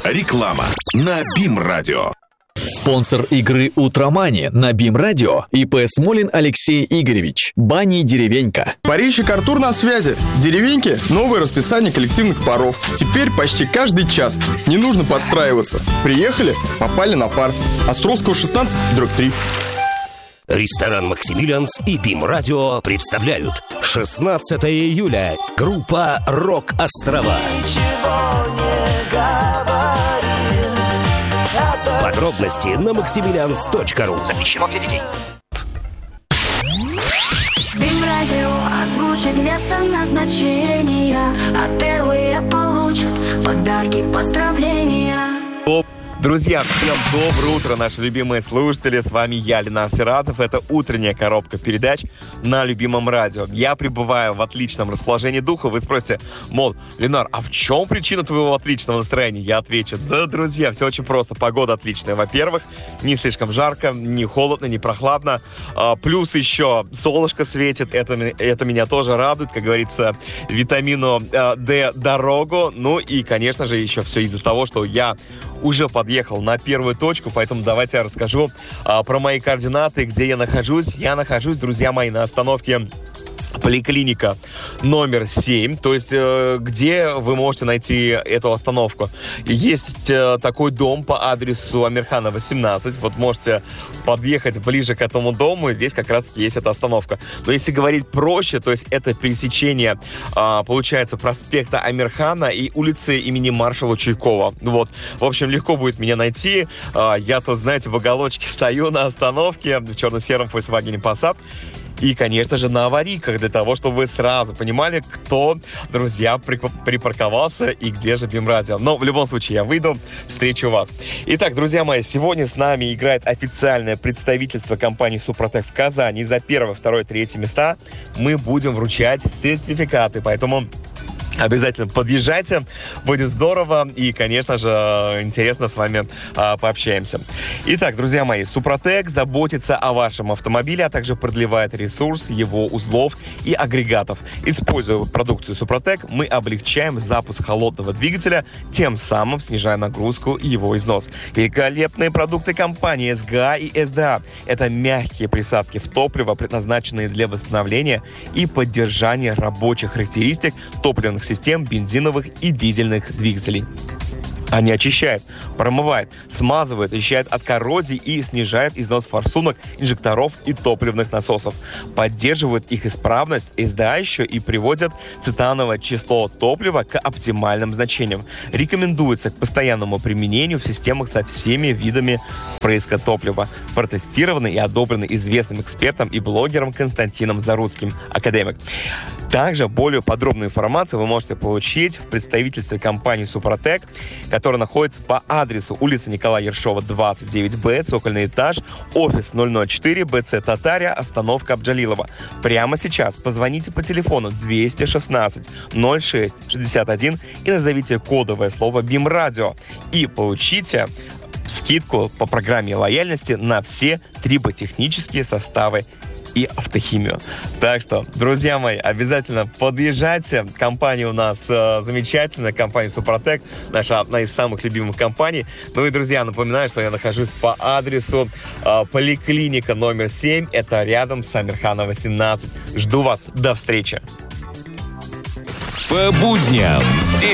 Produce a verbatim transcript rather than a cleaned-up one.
Реклама на БИМ-радио. Спонсор игры «Утромани» на БИМ-радио ИП Смолин Алексей Игоревич. Бани «Деревенька». Парильщик Артур на связи. «Деревеньки» — новое расписание коллективных паров. Теперь почти каждый час. Не нужно подстраиваться. Приехали — попали на пар. Островского шестнадцать, дробь три. Ресторан «Максимилианс» и БИМ-радио представляют шестнадцатого июля. Группа «Рок Острова». Подробности на максимилианс точка ру. Запрещено для детей. БИМ-радио озвучит место назначения, а первые получат подарки, поздравления. Друзья, всем доброе утро, наши любимые слушатели. С вами я, Ленар Сиратов. Это утренняя коробка передач на любимом радио. Я пребываю в отличном расположении духа. Вы спросите, мол, Ленар, а в чем причина твоего отличного настроения? Я отвечу, да, друзья, все очень просто. Погода отличная. Во-первых, не слишком жарко, не холодно, не прохладно. А, плюс еще солнышко светит. Это, это меня тоже радует, как говорится, витамину а, D дорогу. Ну и, конечно же, еще все из-за того, что я уже подъехал на первую точку, поэтому давайте я расскажу а, про мои координаты, где я нахожусь. Я нахожусь, друзья мои, на остановке поликлиника номер семь, то есть э, где вы можете найти эту остановку. Есть э, такой дом по адресу Амирхана восемнадцать, вот можете подъехать ближе к этому дому, и здесь как раз есть эта остановка. Но если говорить проще, то есть это пересечение, э, получается, проспекта Амирхана и улицы имени маршала Чуйкова. Вот, в общем, легко будет меня найти. Э, я тут, знаете, в уголочке стою на остановке в черно-сером Volkswagen Passat. И, конечно же, на аварийках, для того, чтобы вы сразу понимали, кто, друзья, припарковался и где же БИМ-радио. Но в любом случае я выйду, встречу вас. Итак, друзья мои, сегодня с нами играет официальное представительство компании «Супротек» в Казани. За первое, второе, третье места мы будем вручать сертификаты, поэтому обязательно подъезжайте, будет здорово и, конечно же, интересно с вами а, пообщаемся. Итак, друзья мои, Супротек заботится о вашем автомобиле, а также продлевает ресурс его узлов и агрегатов. Используя продукцию Супротек, мы облегчаем запуск холодного двигателя, тем самым снижая нагрузку и его износ. Великолепные продукты компании эс гэ а и эс дэ а. Это мягкие присадки в топливо, предназначенные для восстановления и поддержания рабочих характеристик топливных систем бензиновых и дизельных двигателей. Они очищают, промывают, смазывают, очищают от коррозии и снижают износ форсунок, инжекторов и топливных насосов. Поддерживают их исправность эс дэ а еще и приводят цетановое число топлива к оптимальным значениям. Рекомендуется к постоянному применению в системах со всеми видами впрыска топлива. Протестированы и одобрены известным экспертом и блогером Константином Заруцким, академик. Также более подробную информацию вы можете получить в представительстве компании «Супротек», которая находится по адресу улица Николая Ершова, двадцать девять бэ, цокольный этаж, офис ноль ноль четыре, бэ цэ Татария, остановка Абджалилова. Прямо сейчас позвоните по телефону двести шестнадцать ноль шесть шестьдесят один и назовите кодовое слово БИМ-радио и получите скидку по программе лояльности на все триботехнические составы и автохимию. Так что, друзья мои, обязательно подъезжайте. Компания у нас э, замечательная, компания Супротек, наша одна из самых любимых компаний. Ну и, друзья, напоминаю, что я нахожусь по адресу э, поликлиника номер семь, это рядом с Амирхана восемнадцать. Жду вас, до встречи. По будням с